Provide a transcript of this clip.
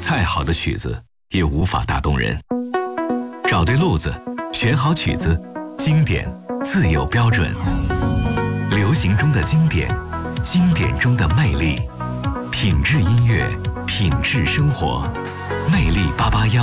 再好的曲子也无法打动人。找对路子，选好曲子，经典自有标准。流行中的经典，经典中的魅力，品质音乐，品质生活，魅力881。